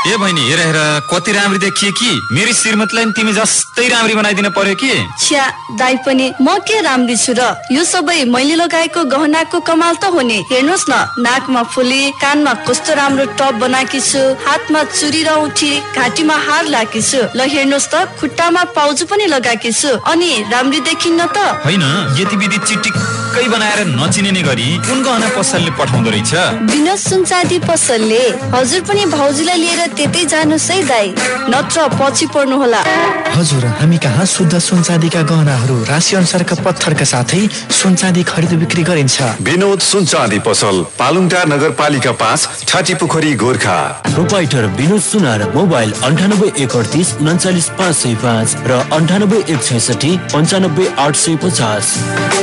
ए बहिनी हेर हेर कति राम्री देखिए कि मेरी श्रीमतीलाई तिमी जस्तै राम्री बनाइदिन पर्यो कि। छ्या दाइ पनि म के राम्री छु र, यो सबै मैले लगाएको गहनाको कमाल त हो नि। हेर्नुहोस् न, नाकमा फुली, कानमा कस्तो राम्रो टप बनाकी छु, हातमा चुरी र औँठी, घाँटीमा हार लाकी छु। ल हेर्नुहोस् त, खुट्टामा पाउजु पनि लगाकी छु। अनि राम्री देखिन्न त? होइन, यति विधि चिटिक्कै बनाएर नचिनिने गरी कुन गहना पसलले पठाउँदो रहेछ? विनोद सुनचाँदी पसलले। हजुर पनि भाउजूलाई लिएर त्यतै जानुहोस् है दाइ, नत्र पछि पर्नु होला। हजुर, हामी कहाँ शुद्ध सुनचाँदीका गहनाहरू, राशि अनुसारका पत्थरका साथै सुनचाँदी खरिद बिक्री गरिन्छ। विनोद सुनचाँदी पसल, पालुङटार नगरपालिका 5, छातीपोखरी, गोर्खा। प्रोपाइटर विनोद सुनार। मोबाइल 98 138 39 505 र 98 166 95 850।